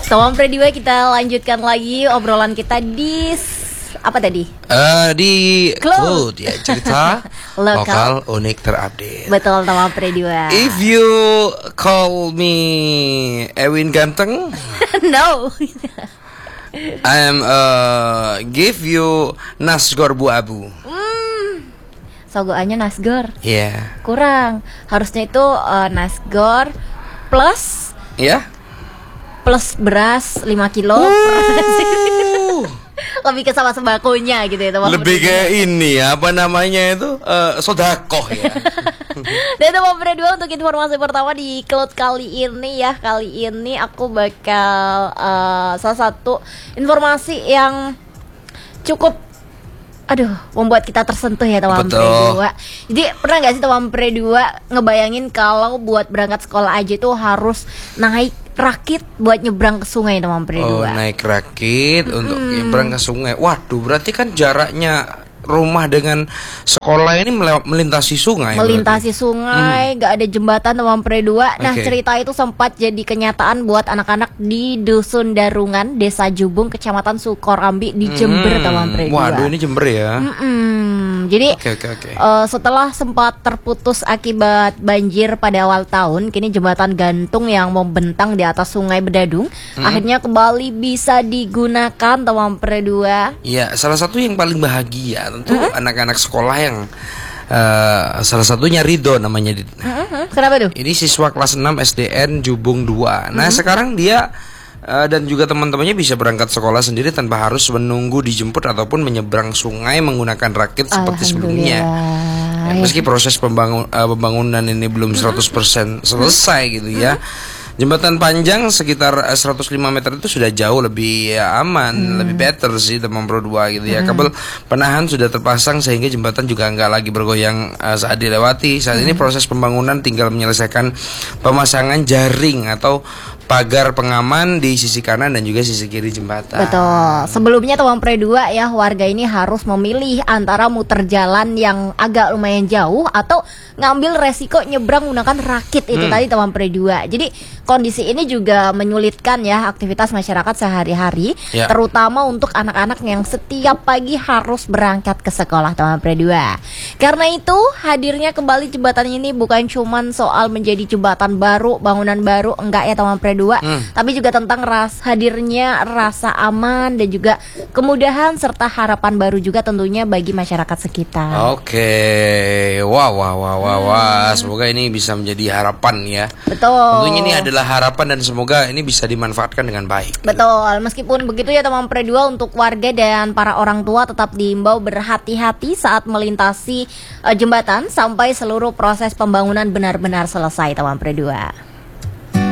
Tawang Prediwa, kita lanjutkan lagi obrolan kita di apa tadi? Di Clue ya, cerita Lokal. lokal unik terupdate. Betul, Tawang Prediwa. If you call me Ewin Ganteng, No. I'm give you Nasgor Bu Abu. Sogoannya Nasgor. Yeah. Kurang. Harusnya itu Nasgor plus beras 5 kilo lebih ke sama sembakonya gitu ya, teman. Lebih kayak ini apa namanya itu sodakoh ya. Dan teman Prediwa, untuk informasi pertama di Cloud kali ini ya. Kali ini aku bakal salah satu informasi yang cukup membuat kita tersentuh ya, teman Prediwa. Jadi pernah gak sih teman Prediwa ngebayangin kalau buat berangkat sekolah aja tuh harus naik rakit buat nyebrang ke sungai, teman Prediwa? Oh, naik rakit untuk nyebrang ke sungai. Waduh, berarti kan jaraknya rumah dengan sekolah ini melintasi sungai. Melintasi sungai, gak ada jembatan, teman Prediwa. Nah, cerita itu sempat jadi kenyataan buat anak-anak di Dusun Darungan, Desa Jubung, Kecamatan Sukorambi di Jember, teman Prediwa. Waduh, ini Jember ya. Jadi setelah sempat terputus akibat banjir pada awal tahun, kini jembatan gantung yang membentang di atas Sungai Bedadung akhirnya kembali bisa digunakan, teman Prediwa. Ya, salah satu yang paling bahagia tentu anak-anak sekolah yang salah satunya Ridho namanya. Kenapa tuh? Ini siswa kelas 6 SDN Jubung 2. Nah, sekarang dia dan juga teman-temannya bisa berangkat sekolah sendiri tanpa harus menunggu dijemput ataupun menyeberang sungai menggunakan rakit seperti sebelumnya. Ya, meski proses pembangunan ini belum 100% selesai gitu ya. Jembatan panjang sekitar 105 meter itu sudah jauh lebih aman, lebih better sih, teman Pro 2 gitu ya. Kabel penahan sudah terpasang sehingga jembatan juga nggak lagi bergoyang saat dilewati. Saat ini proses pembangunan tinggal menyelesaikan pemasangan jaring atau pagar pengaman di sisi kanan dan juga sisi kiri jembatan. Betul. Sebelumnya, teman Pro 2 ya, warga ini harus memilih antara muter jalan yang agak lumayan jauh atau ngambil resiko nyebrang menggunakan rakit itu tadi, teman Pro 2. Jadi kondisi ini juga menyulitkan ya aktivitas masyarakat sehari-hari, terutama untuk anak-anak yang setiap pagi harus berangkat ke sekolah, teman Pro 2. Karena itu, hadirnya kembali jembatan ini bukan cuman soal menjadi jembatan baru, bangunan baru, enggak ya, teman Pro 2, tapi juga tentang hadirnya rasa aman dan juga kemudahan serta harapan baru juga tentunya bagi masyarakat sekitar. Wah, semoga ini bisa menjadi harapan ya. Betul. Tentunya ini adalah harapan dan semoga ini bisa dimanfaatkan dengan baik. Betul. Meskipun begitu ya, teman Pro 2, untuk warga dan para orang tua tetap diimbau berhati-hati saat melintasi jembatan sampai seluruh proses pembangunan benar-benar selesai, teman Pro 2.